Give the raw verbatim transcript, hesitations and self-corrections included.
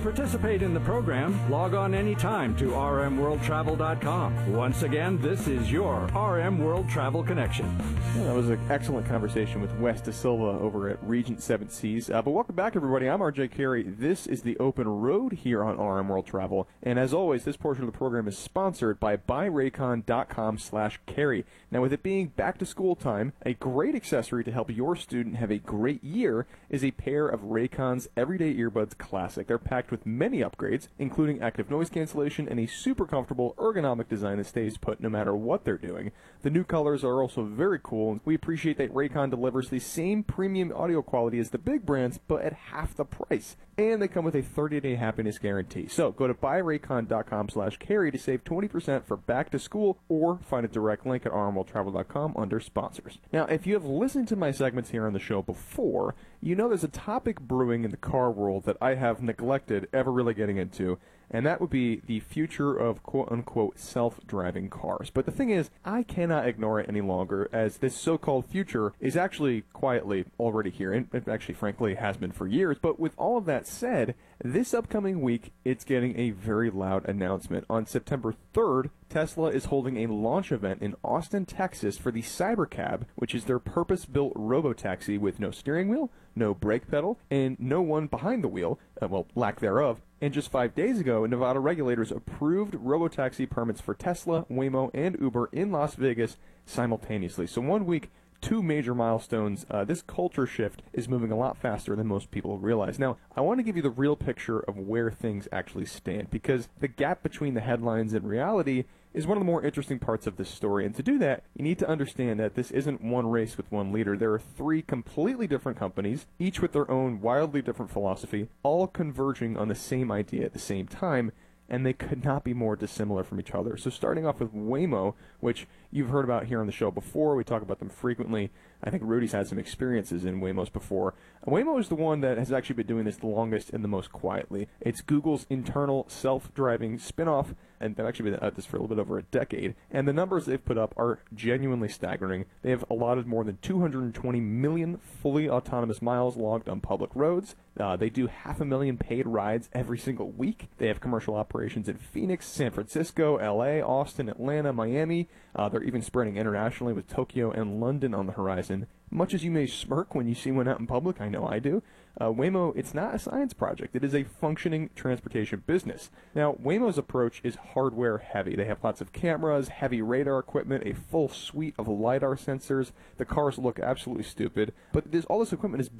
participate in the program, log on anytime to r m world travel dot com. Once again, this is your R M World Travel Connection. Well, that was an excellent conversation with Wes De Silva over at Regent Seven Seas. Uh, but welcome back, everybody. I'm R J Carey. This is the Open Road here on R M World Travel. And as always, this portion of the program is sponsored by buy raycon dot com slash carry. Now, with it being back to school time, a great accessory to help your student have a great year is a pair of Raycon's Everyday Earbuds Classic. They're packed with many upgrades, including active noise cancellation and a super comfortable ergonomic design that stays put no matter what they're doing. The new colors are also very cool, and we appreciate that Raycon delivers the same premium audio quality as the big brands, but at half the price. And they come with a thirty-day happiness guarantee. So go to buy raycon dot com slash carry to save twenty percent for back to school, or find a direct link at r m world travel dot com under sponsors. Now, if you have listened to my segments here on the show before, you know there's a topic brewing in the car world that I have neglected ever really getting into, and that would be the future of quote-unquote self-driving cars. But the thing is, I cannot ignore it any longer, as this so-called future is actually quietly already here, and it actually, frankly, has been for years. But with all of that said, this upcoming week, it's getting a very loud announcement. On September third, Tesla is holding a launch event in Austin, Texas for the Cybercab, which is their purpose-built robotaxi with no steering wheel, no brake pedal, and no one behind the wheel, uh, well, lack thereof. And just five days ago, Nevada regulators approved robotaxi permits for Tesla, Waymo, and Uber in Las Vegas simultaneously. So one week, two major milestones. Uh, this culture shift is moving a lot faster than most people realize. Now, I want to give you the real picture of where things actually stand, because the gap between the headlines and reality is one of the more interesting parts of this story. And to do that, you need to understand that this isn't one race with one leader. There are three completely different companies, each with their own wildly different philosophy, all converging on the same idea at the same time, and they could not be more dissimilar from each other. So starting off with Waymo, which you've heard about here on the show before. We talk about them frequently. I think Rudy's had some experiences in Waymos before. Waymo is the one that has actually been doing this the longest and the most quietly. It's Google's internal self-driving spin-off, and they've actually been at this for a little bit over a decade. And the numbers they've put up are genuinely staggering. They have allotted more than two hundred twenty million fully autonomous miles logged on public roads. Uh, they do half a million paid rides every single week. They have commercial operations in Phoenix, San Francisco, L A, Austin, Atlanta, Miami. Uh, they're even spreading internationally with Tokyo and London on the horizon. Much as you may smirk when you see one out in public, I know I do, uh, Waymo, it's not a science project. It is a functioning transportation business. Now, Waymo's approach is hardware heavy. They have lots of cameras, heavy radar equipment, a full suite of LiDAR sensors. The cars look absolutely stupid, but this, all this equipment is